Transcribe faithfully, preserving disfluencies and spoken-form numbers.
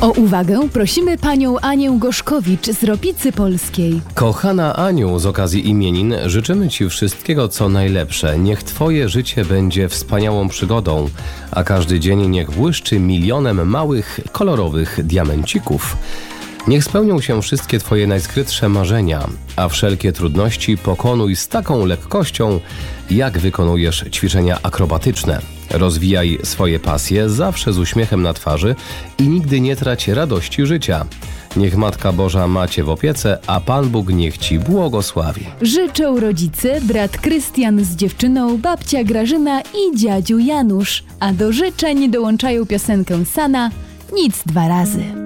O uwagę prosimy panią Anię Gorzkowicz z Ropicy Polskiej. Kochana Aniu, z okazji imienin życzymy Ci wszystkiego, co najlepsze. Niech Twoje życie będzie wspaniałą przygodą, a każdy dzień niech błyszczy milionem małych, kolorowych diamencików. Niech spełnią się wszystkie Twoje najskrytsze marzenia, a wszelkie trudności pokonuj z taką lekkością, jak wykonujesz ćwiczenia akrobatyczne. Rozwijaj swoje pasje zawsze z uśmiechem na twarzy i nigdy nie trać radości życia. Niech Matka Boża ma Cię w opiece, a Pan Bóg niech Ci błogosławi. Życzą rodzice, brat Krystian z dziewczyną, babcia Grażyna i dziadziu Janusz. A do życzeń dołączają piosenkę Sana, Nic dwa razy.